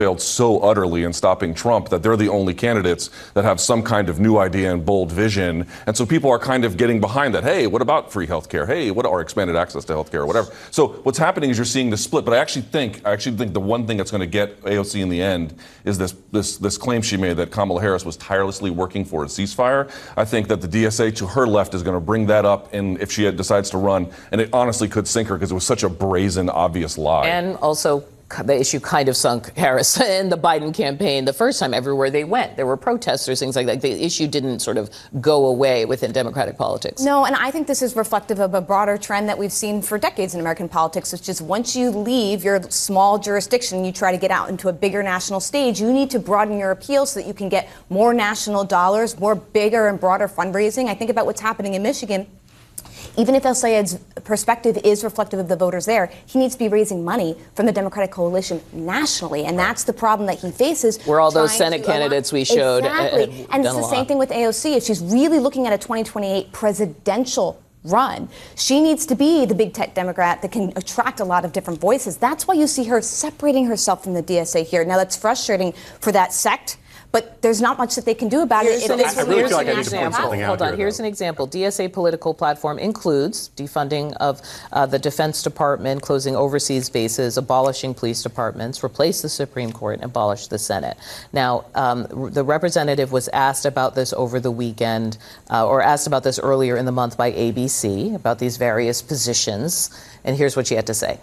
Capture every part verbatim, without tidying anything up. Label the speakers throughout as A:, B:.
A: failed so utterly in stopping Trump that they're the only candidates that have some kind of new idea and bold vision. And so people are kind of getting behind that. Hey, what about free health care? Hey, what are expanded access to health care or whatever? So what's happening is you're seeing the split. But I actually think I actually think the one thing that's going to get A O C in the end is this this this claim she made that Kamala Harris was tirelessly working for a ceasefire. I think that the D S A to her left is going to bring that up, and if she decides to run, and it honestly could sink her because it was such a brazen, obvious lie.
B: And also, the issue kind of sunk Harris in the Biden campaign the first time everywhere they went. There were protesters, things like that. The issue didn't sort of go away within Democratic politics.
C: No, and I think this is reflective of a broader trend that we've seen for decades in American politics, which is once you leave your small jurisdiction, you try to get out into a bigger national stage, you need to broaden your appeal so that you can get more national dollars, more bigger and broader fundraising. I think about what's happening in Michigan. Even if El-Sayed's perspective is reflective of the voters there, he needs to be raising money from the Democratic coalition nationally, and that's the problem that he faces.
B: Where all those Senate candidates we showed.
C: Exactly. And it's the same thing with A O C. If she's really looking at a twenty twenty-eight presidential run, she needs to be the big tech Democrat that can attract a lot of different voices. That's why you see her separating herself from the D S A here. Now, that's frustrating for that sect, but there's not much that they can do about
B: here's
C: it.
B: An,
C: it
B: I really feel like I need to point something out. Hold on. Here, here's an example. D S A political platform includes defunding of uh, the Defense Department, closing overseas bases, abolishing police departments, replace the Supreme Court, and abolish the Senate. Now, um, the representative was asked about this over the weekend, uh, or asked about this earlier in the month by A B C, about these various positions. And here's what she had to say.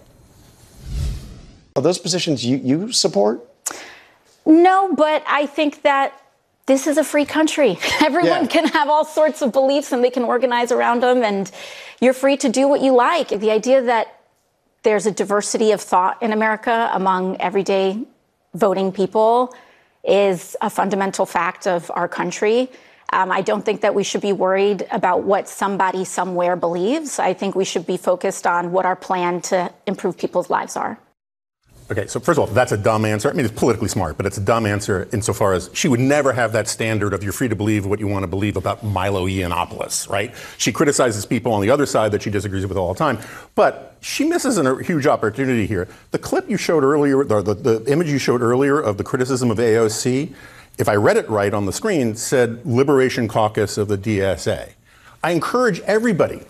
D: Are those positions you, you support?
E: No, but I think that this is a free country. Everyone yeah. can have all sorts of beliefs and they can organize around them, and you're free to do what you like. The idea that there's a diversity of thought in America among everyday voting people is a fundamental fact of our country. Um, I don't think that we should be worried about what somebody somewhere believes. I think we should be focused on what our plan to improve people's lives are.
F: Okay, so first of all, that's a dumb answer. I mean, it's politically smart, but it's a dumb answer insofar as she would never have that standard of you're free to believe what you want to believe about Milo Yiannopoulos, right? She criticizes people on the other side that she disagrees with all the time, but she misses a huge opportunity here. The clip you showed earlier, the, the, the image you showed earlier of the criticism of A O C, if I read it right on the screen, said Liberation Caucus of the D S A. I encourage everybody,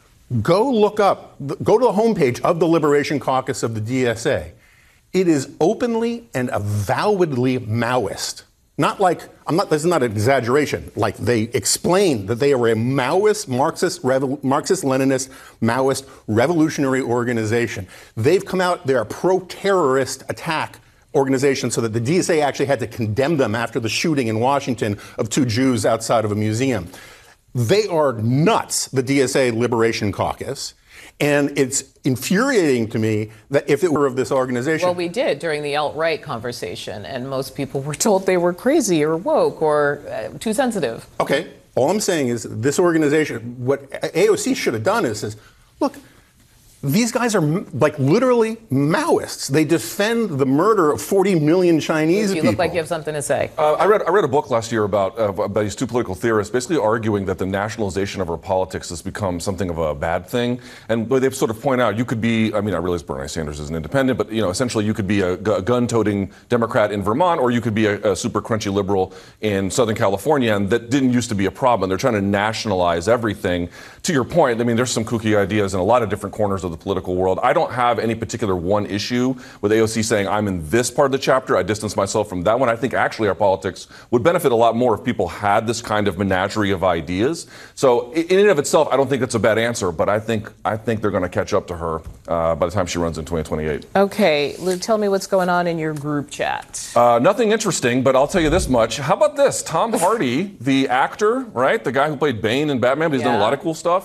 F: go look up, go to the homepage of the Liberation Caucus of the D S A. It is openly and avowedly Maoist. Not like, I'm not, this is not an exaggeration, like they explain that they are a Maoist, Marxist, Revo, Marxist-Leninist, Maoist revolutionary organization. They've come out, they're a pro-terrorist attack organization so that the D S A actually had to condemn them after the shooting in Washington of two Jews outside of a museum. They are nuts, the D S A Liberation Caucus. And it's infuriating to me that if it were of this organization.
B: Well, we did during the alt-right conversation, and most people were told they were crazy or woke or uh, too sensitive.
F: Okay. All I'm saying is this organization, what A O C should have done is, is look, these guys are like literally Maoists. They defend the murder of forty million Chinese
B: you
F: people. You
B: look like you have something to say.
A: Uh, I read I read a book last year about, uh, about these two political theorists basically arguing that the nationalization of our politics has become something of a bad thing. And they sort of point out you could be, I mean, I realize Bernie Sanders is an independent, but, you know, essentially you could be a, a gun-toting Democrat in Vermont, or you could be a, a super crunchy liberal in Southern California, and that didn't used to be a problem. They're trying to nationalize everything. To your point, I mean, there's some kooky ideas in a lot of different corners of the political world. I don't have any particular one issue with A O C saying I'm in this part of the chapter. I distance myself from that one. I think actually our politics would benefit a lot more if people had this kind of menagerie of ideas. So in and of itself, I don't think it's a bad answer, but I think I think they're going to catch up to her uh, by the time she runs in twenty twenty-eight.
B: Okay, Lou, tell me what's going on in your group chat.
A: Uh, nothing interesting, but I'll tell you this much. How about this? Tom Hardy, the actor, right? The guy who played Bane in Batman, but he's yeah. done a lot of cool stuff.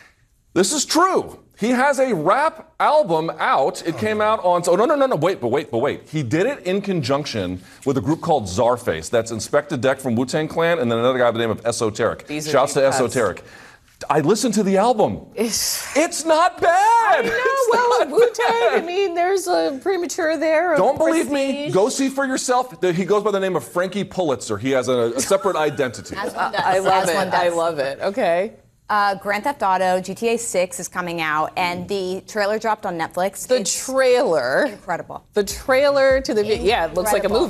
A: This is true. He has a rap album out. It came out on, oh, no, no, no, no, wait, but wait, but wait. He did it in conjunction with a group called Czarface. That's Inspector Deck from Wu-Tang Clan, and then another guy by the name of Esoteric. Shouts to Esoteric. I listened to the album. It's, it's not bad.
B: I know, well, Wu-Tang, I mean, there's a premature there.
A: Don't believe me. Go see for yourself. He goes by the name of Frankie Pulitzer. He has a, a separate identity.
B: I love it. I love it. Okay.
C: Uh, Grand Theft Auto, G T A six is coming out, and the trailer dropped on Netflix.
B: The
C: It's
B: trailer.
C: incredible.
B: The trailer to the, yeah, it looks like a
C: Incredible.
B: movie.